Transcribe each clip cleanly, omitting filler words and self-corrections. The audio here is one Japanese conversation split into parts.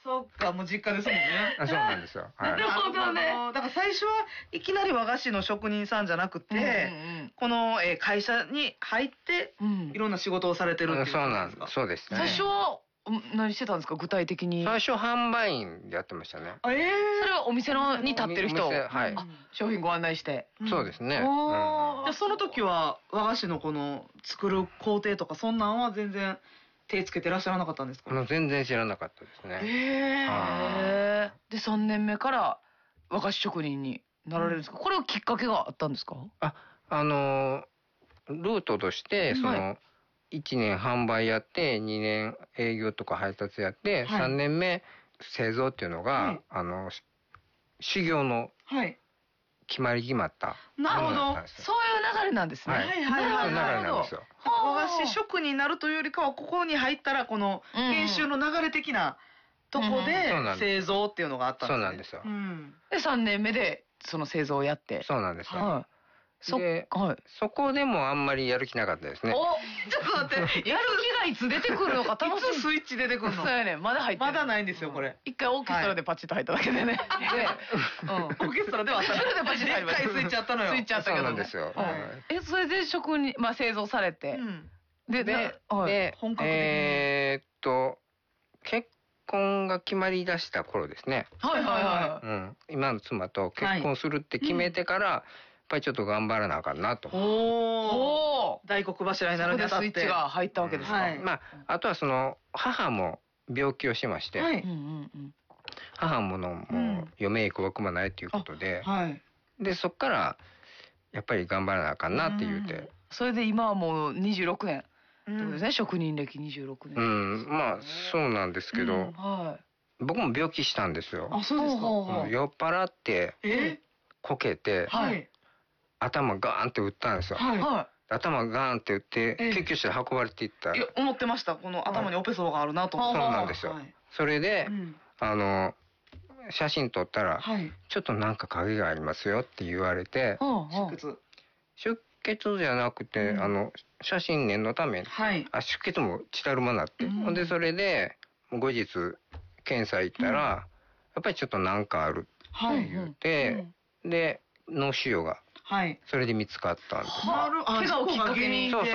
そっか、もう実家ですもんね。 そうなんですよ。 なるほどね。 だから最初はいきなり和菓子の職人さんじゃなくて、この会社に入っていろんな仕事をされてるっていうことですか？ そうですね。 最初は何してたんですか、具体的に。 最初販売員でやってましたね。 それはお店に立ってる人を商品ご案内して。 そうですね。じゃあその時は和菓子のこの作る工程とかそんなんは全然手つけてらっしゃらなかったんですか？ 全然知らなかったですね。 で3年目から和菓子職人になられるんですか？これはきっかけがあったんですか？ ルートとしてその1年販売やって2年営業とか配達やって3年目製造っていうのが修行の決まった。 なるほど。 そういう流れなんですね。 そういう流れなんですよ。 和菓子職人になるというよりかはここに入ったらこの研修の流れ的なとこで製造っていうのがあったんですね。 そうなんですよ。 で3年目でその製造をやって。 そうなんですよ。そこでもあんまりやる気なかったですね。 ちょっと待って、 やる気がいつ出てくるのか楽しみ。 いつスイッチ出てくるの？ そうやね、まだ入ってまだないんですよこれ。 一回オーケストラでパチッと入っただけでね。 オーケストラではあった。 それでパチッと入りました。 一回スイッチあったのよ。 スイッチあったけど。 そうなんですよ。 それで職人製造されて、 で本格的に結婚が決まりだした頃ですね。今の妻と結婚するって決めてからやっぱりちょっと頑張らなあかんなと。 大黒柱になるにあたってスイッチが入ったわけですか？ あとはその母も病気をしまして、母も余命怖くもないということで、でそっからやっぱり頑張らなあかんなって言うて、 それで今はもう26年ってことですね。職人歴26年。 そうなんですけど、僕も病気したんですよ。 あ、そうですか。 酔っ払ってこけて頭ガーンって打ったんですよ。頭ガーンって打って救急車で運ばれていった。 思ってました。この頭にオペ層があるなと思って。 そうなんですよ。それで写真撮ったらちょっとなんか影がありますよって言われて、出血じゃなくて写真念のために出血もチラルマになって、ほんでそれで後日検査行ったらやっぱりちょっとなんかあるって言ってで脳腫瘍がそれで見つかったんです。 怪我をきっかけに。 そう。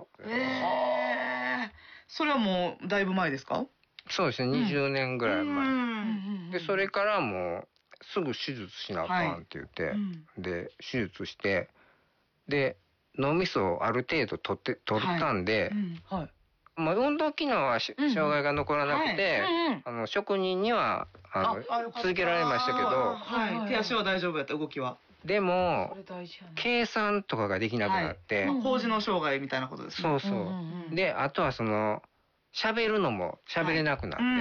それはもうだいぶ前ですか？ そうですね、20年ぐらい前で、それからもうすぐ手術しなあかんって言ってで手術してで脳みそをある程度取ったんで、運動機能は障害が残らなくて職人には続けられましたけど、 手足は大丈夫やった、動きは。 でも計算とかができなくなって高次脳障害みたいなことですね。 そうで、あとはその喋るのも喋れなくなって、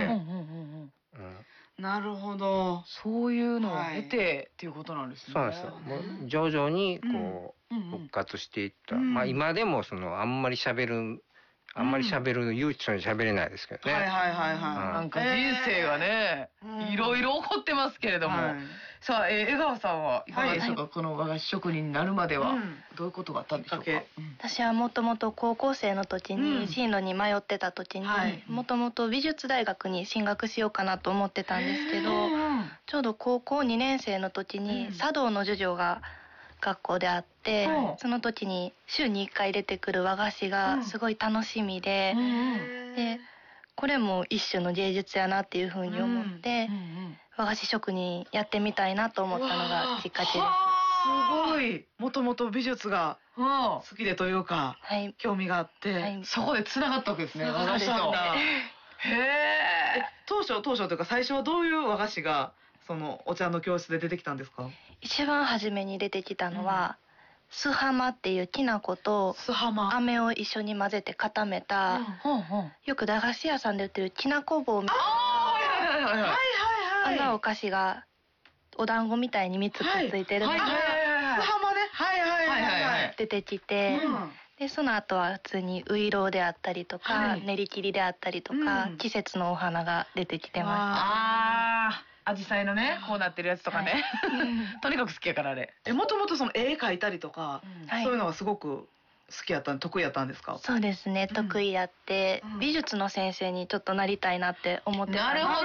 なるほど。 そういうのを経てっていうことなんですね。 そうなんですよ。もう徐々にこう復活していった。今でもそのあんまり喋る悠長に喋れないですけどね。 なんか人生がね、いろいろ起こってますけれども。さあ、江川さんはいかがでしょうか？この和菓子職人になるまではどういうことがあったんでしょうか？ 私はもともと高校生の時に進路に迷ってた時にもともと美術大学に進学しようかなと思ってたんですけど、ちょうど高校2年生の時に茶道の授業が学校であって、その時に週に1回出てくる和菓子がすごい楽しみで、これも一種の芸術やなっていうふうに思って和菓子職人やってみたいなと思ったのがきっかけです。 すごい。もともと美術が好きでというか興味があってそこでつながったわけですね。和菓子と。 当初というか最初はどういう和菓子がそのお茶の教室で出てきたんですか？ 一番初めに出てきたのはすはまっていうきな粉と飴を一緒に混ぜて固めた、よく駄菓子屋さんで売ってるきなこ棒みたいなあのお菓子がお団子みたいに3つくっついてるのが出てきて、でその後は普通にういろうであったりとか練り切りであったりとか季節のお花が出てきてます。 アジサイのねこうなってるやつとかね、とにかく好きやからあれ。 もともとその絵描いたりとかそういうのがすごく好きやった得意やったんですか？ そうですね、得意やって美術の先生にちょっとなりたいなって思ってた。 なるほ